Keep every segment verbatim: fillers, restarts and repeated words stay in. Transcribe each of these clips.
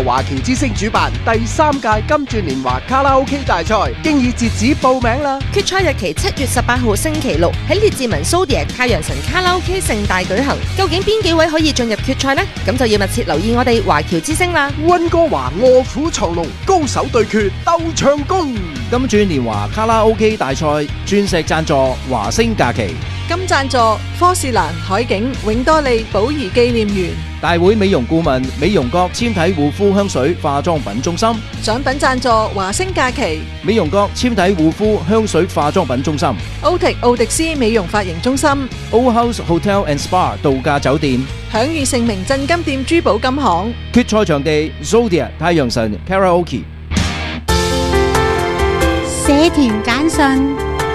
華僑之星主辦第三屆金鑽年華卡拉 OK 大賽，經已截止報名啦！ 決賽日期七月十八號星期六喺列治文 Zodiac 太陽神卡拉 OK 盛大舉行。究竟邊幾位可以進入決賽呢？咁就要密切留意我哋華僑之星啦！ 溫哥華臥虎藏龍，高手對決鬥唱功。 金鑽年華卡拉 OK 大賽鑽石贊助華星假期， 金贊助科士蘭海景永多利寶儀紀念園。 大會美容顧問美容閣纖體護膚香水化妝品中心， 獎品贊助華星假期， 美容閣纖體護膚香水化妝品中心， 歐迪奧迪斯美容髮型中心， Old House Hotel and Spa 度假酒店， 享譽盛名鎮金店珠寶金行。 決賽場地 Zodiac 太陽神 Karaoke。 社團簡訊。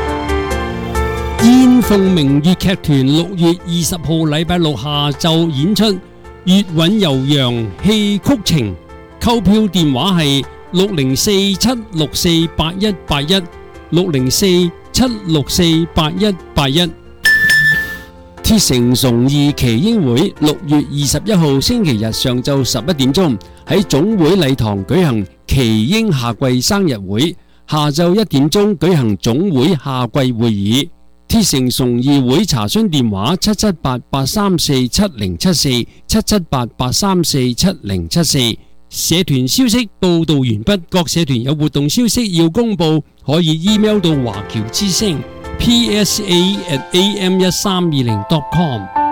燕鳳鳴粵劇團六月二十號禮拜六下晝演出《粵韻悠揚戲曲情》，購票電話係六零四七六四八一八一六零四七六四八一八一。鐵城崇義耆英會六月二十一號星期日上晝十一點鐘喺總會禮堂舉行耆英夏季生日會，下晝一點鐘舉行總會夏季會議。鐵城崇義會查詢電話七七八八三四七零七四七七八八三四七零七四。社團消息報道完畢，各社團有活動消息要公布，可以 email 到華僑之聲 P S A at A M 一三二零 dot com。